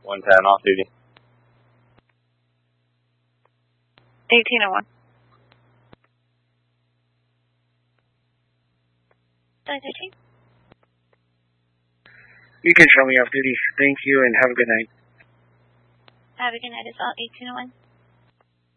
110 off duty. 1801. 13. You can show me off duty. Thank you and have a good night. Have a good night as well. 1801.